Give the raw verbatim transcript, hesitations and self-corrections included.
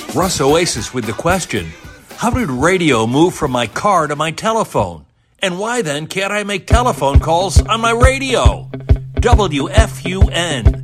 Russ Oasis with the question, how did radio move from my car to my telephone? And why then can't I make telephone calls on my radio? W F U N.